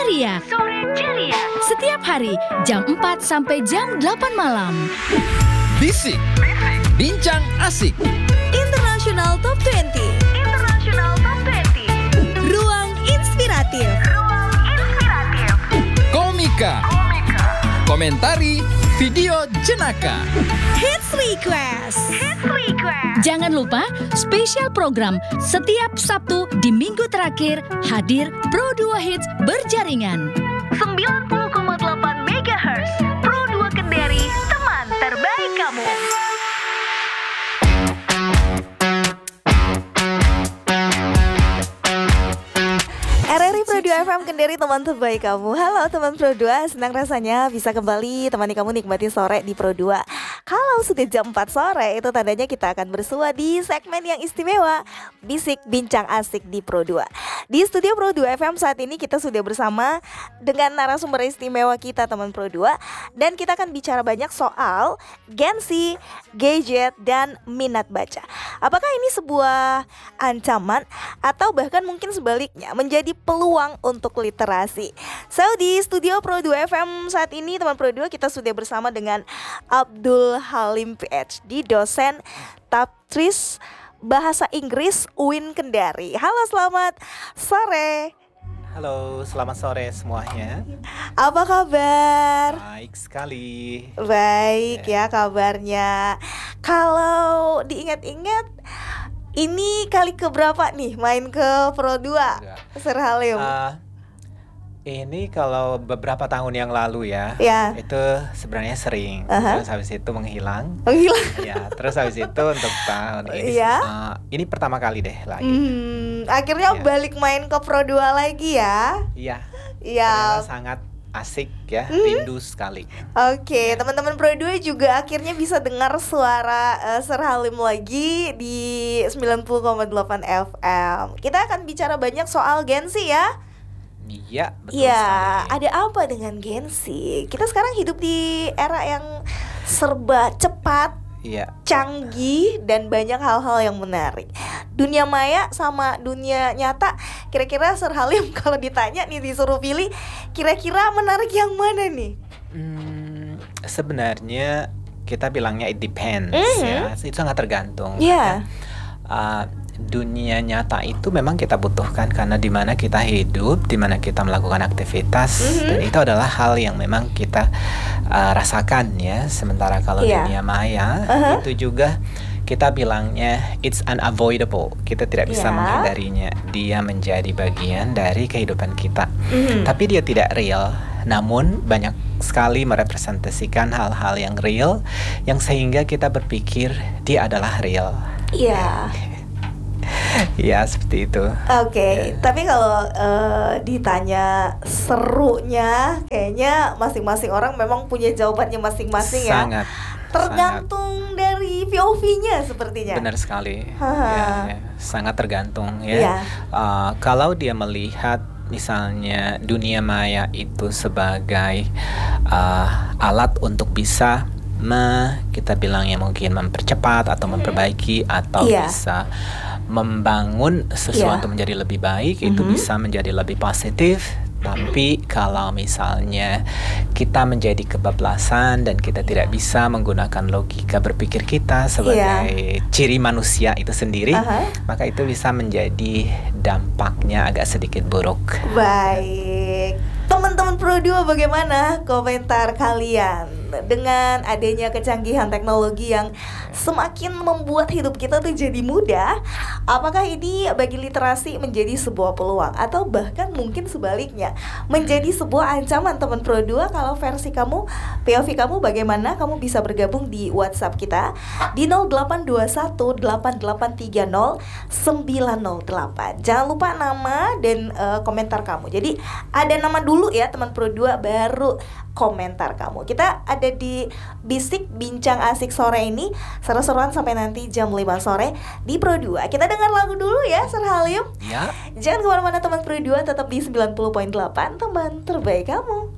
ceria. Setiap hari jam 4 sampai jam 8 malam. Bisik, bincang asik. International Top 20. Ruang inspiratif. Komika, komentari video jenaka. Hits Request. Jangan lupa spesial program setiap Sabtu di minggu terakhir hadir Pro 2 Hits berjaringan. 90,8 MHz Pro 2 Kendari, teman terbaik kamu. RRI Pro 2 FM Kendari, teman terbaik kamu. Halo teman Pro 2, senang rasanya bisa kembali temani kamu nikmati sore di Pro 2. Kalau sudah jam 4 sore, itu tandanya kita akan bersua di segmen yang istimewa, Bisik Bincang Asik di Pro 2. Di studio Pro 2 FM saat ini kita sudah bersama dengan narasumber istimewa kita teman Pro 2. Dan kita akan bicara banyak soal Gen Z, gadget, dan minat baca. Apakah ini sebuah ancaman atau bahkan mungkin sebaliknya menjadi peluang untuk literasi? So di studio Pro 2 FM saat ini teman Pro 2 kita sudah bersama dengan Abdul Halim PhD, dosen Taptris Bahasa Inggris UIN Kendari. Halo, selamat sore. Halo, selamat sore semuanya. Apa kabar? Baik sekali. Baik ya kabarnya. Kalau diingat-ingat, ini kali keberapa nih main ke Pro 2, Sir Halim? Ini kalau beberapa tahun yang lalu ya, itu sebenarnya sering. Terus habis itu menghilang. Ya, terus habis itu untuk tahun ini, ini pertama kali deh lagi. Akhirnya balik main ke Pro 2 lagi ya? Iya. Iya. Sangat asik ya, rindu sekali. Oke, teman-teman Pro 2 juga akhirnya bisa dengar suara Sir Halim lagi di 90,8 FM. Kita akan bicara banyak soal Gen Z ya. Iya, betul Iya, sekali. ada apa dengan Gen Z? Kita sekarang hidup di era yang serba cepat, Iya. canggih, dan banyak hal-hal yang menarik. Dunia maya sama dunia nyata, kira-kira Sir Halim kalau ditanya nih, disuruh pilih, kira-kira menarik yang mana nih? Sebenarnya kita bilangnya it depends ya, itu sangat tergantung. Iya. Dunia nyata itu memang kita butuhkan karena di mana kita hidup, di mana kita melakukan aktivitas, dan itu adalah hal yang memang kita rasakan ya. Sementara kalau dunia maya itu juga kita bilangnya it's unavoidable. Kita tidak bisa menghindarinya. Dia menjadi bagian dari kehidupan kita. Tapi dia tidak real. Namun banyak sekali merepresentasikan hal-hal yang real, yang sehingga kita berpikir dia adalah real. Iya. Ya, seperti itu. Oke, tapi kalau ditanya serunya, kayaknya masing-masing orang memang punya jawabannya masing-masing ya. Sangat. Tergantung dari POV-nya sepertinya. Benar sekali. Ya, sangat tergantung ya. Kalau dia melihat misalnya dunia maya itu sebagai alat untuk bisa kita bilangnya mungkin mempercepat atau memperbaiki atau bisa membangun sesuatu menjadi lebih baik, itu bisa menjadi lebih positif. Tapi kalau misalnya kita menjadi kebablasan dan kita tidak bisa menggunakan logika berpikir kita sebagai ciri manusia itu sendiri, maka itu bisa menjadi dampaknya agak sedikit buruk. Baik, teman-teman Pro 2, bagaimana komentar kalian dengan adanya kecanggihan teknologi yang semakin membuat hidup kita tuh jadi mudah? Apakah ini bagi literasi menjadi sebuah peluang atau bahkan mungkin sebaliknya menjadi sebuah ancaman teman Pro 2? Kalau versi kamu, POV kamu bagaimana? Kamu bisa bergabung di WhatsApp kita di 0821-8830-908. Jangan lupa nama dan komentar kamu. Jadi ada nama dulu ya teman Pro 2, baru komentar kamu. Kita ada di Bisik Bincang Asik sore ini, seru-seruan sampai nanti jam 5 sore di Pro 2. Kita dengar lagu dulu ya, Sir Halim. Ya. Jangan kemana-mana teman Pro 2, tetap di 90.8, teman terbaik kamu.